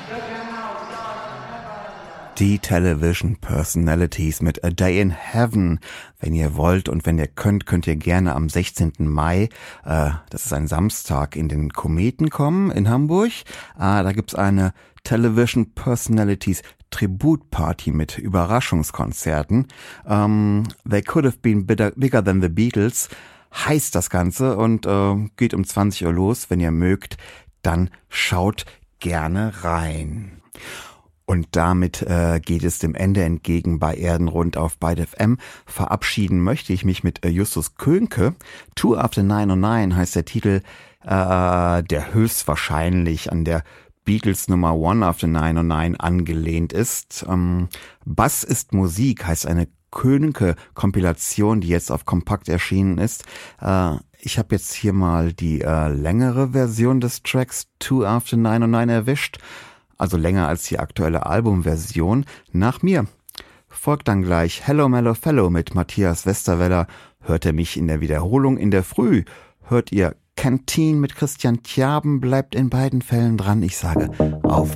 Die Television Personalities mit A Day in Heaven. Wenn ihr wollt und wenn ihr könnt, könnt ihr gerne am 16. Mai, das ist ein Samstag, in den Kometen kommen in Hamburg. Da gibt's eine Television Personalities Tributparty mit Überraschungskonzerten. They Could Have Been Bigger Than the Beatles heißt das Ganze und geht um 20 Uhr los. Wenn ihr mögt, dann schaut gerne rein. Und damit geht es dem Ende entgegen bei Erdenrund auf Byte FM. Verabschieden möchte ich mich mit Justus Könke. Two After 909 heißt der Titel, der höchstwahrscheinlich an der Beatles Nummer One After 909 angelehnt ist. Bass ist Musik heißt eine Könke-Kompilation, die jetzt auf Kompakt erschienen ist. Ich habe jetzt hier mal die längere Version des Tracks Two After 909 erwischt. Also länger als die aktuelle Albumversion. Nach mir folgt dann gleich Hello Mellow Fellow mit Matthias Westerweller. Hört ihr mich in der Wiederholung in der Früh? Hört ihr Canteen mit Christian Tjaben? Bleibt in beiden Fällen dran. Ich sage auf